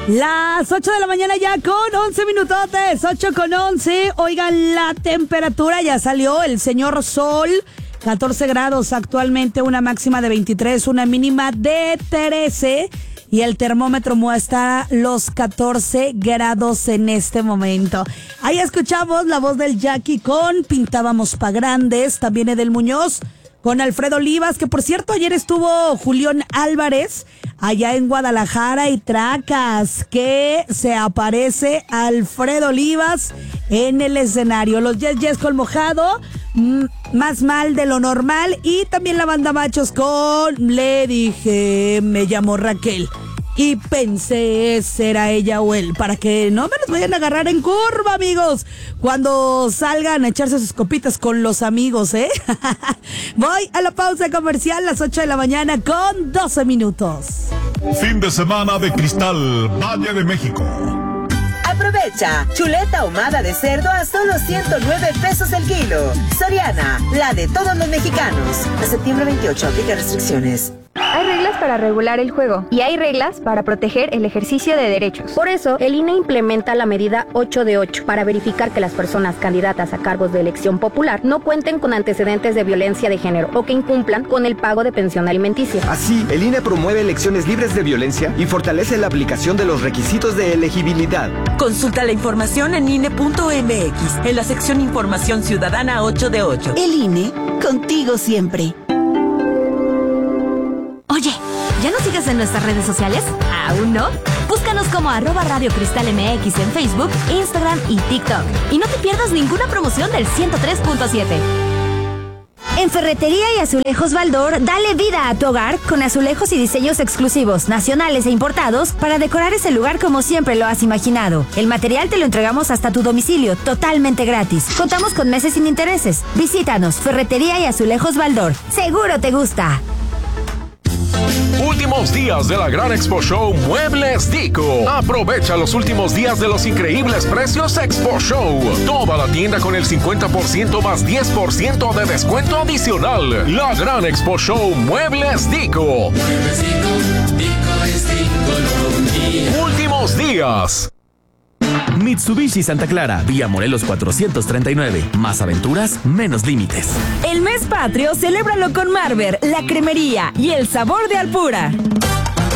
Las 8 de la mañana ya con 11 minutotes, 8:11. Oigan, la temperatura ya salió, el señor sol, 14 grados actualmente, una máxima de 23, una mínima de 13. Y el termómetro muestra los 14 grados en este momento. Ahí escuchamos la voz del Jackie con Pintábamos pa' Grandes, también Edel Muñoz con Alfredo Olivas, que por cierto ayer estuvo Julián Álvarez allá en Guadalajara y tracas que se aparece Alfredo Olivas en el escenario. Los Yes con Mojado, Más Mal de lo Normal, y también la banda Machos con Le Dije, me llamo Raquel y pensé será ella o él, para que no me los vayan a agarrar en curva, amigos, cuando salgan a echarse sus copitas con los amigos, Voy a la pausa comercial, las 8 de la mañana con 12 minutos. Fin de semana de Cristal, Valle de México. Aprovecha, chuleta ahumada de cerdo a solo 109 pesos el kilo. Soriana, la de todos los mexicanos. A septiembre 28, aplica restricciones. Hay reglas para regular el juego y hay reglas para proteger el ejercicio de derechos. Por eso, el INE implementa la medida 8 de 8 para verificar que las personas candidatas a cargos de elección popular no cuenten con antecedentes de violencia de género o que incumplan con el pago de pensión alimenticia. Así, el INE promueve elecciones libres de violencia y fortalece la aplicación de los requisitos de elegibilidad. Consulta la información en INE.mx, en la sección Información Ciudadana 8 de 8. El INE, contigo siempre. Oye, ¿ya nos sigues en nuestras redes sociales? ¿Aún no? Búscanos como @Radio Cristal MX en Facebook, Instagram y TikTok. Y no te pierdas ninguna promoción del 103.7. En Ferretería y Azulejos Baldor, dale vida a tu hogar con azulejos y diseños exclusivos, nacionales e importados para decorar ese lugar como siempre lo has imaginado. El material te lo entregamos hasta tu domicilio, totalmente gratis. Contamos con meses sin intereses. Visítanos, Ferretería y Azulejos Baldor. Seguro te gusta. Últimos días de la Gran Expo Show Muebles Dico. Aprovecha los últimos días de los increíbles precios Expo Show. Toda la tienda con el 50% más 10% de descuento adicional. La Gran Expo Show Muebles Dico. Últimos días. Mitsubishi Santa Clara, Vía Morelos 439. Más aventuras, menos límites. El mes patrio, celébralo con Marber, la cremería y el sabor de Alpura.